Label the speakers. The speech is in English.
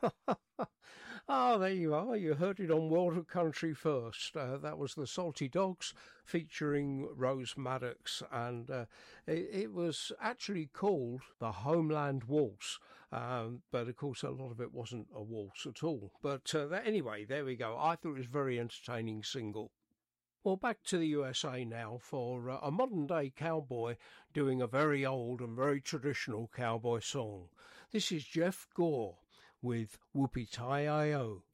Speaker 1: Ah, there you are. You heard it on World of Country first. That was the Salty Dogs featuring Rose Maddox, and it was actually called the Homeland Waltz. But of course, a lot of it wasn't a waltz at all. But anyway, there we go. I thought it was a very entertaining single. Well, back to the USA now for a modern-day cowboy doing a very old and very traditional cowboy song. This is Jeff Gore with Whoopie-Tie-I-O.